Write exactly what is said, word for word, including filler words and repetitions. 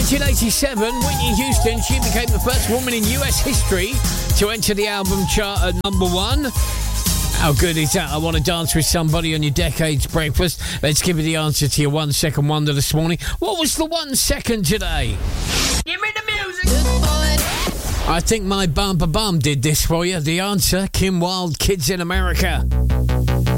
nineteen eighty-seven, Whitney Houston, she became the first woman in U S history to enter the album chart at number one. How good is that? I Want to Dance with Somebody on your Decades Breakfast. Let's give you the answer to your one second wonder this morning. What was the one second today? Give me the music. Good boy. I think my bumper bum did this for you. The answer, Kim Wilde, Kids in America.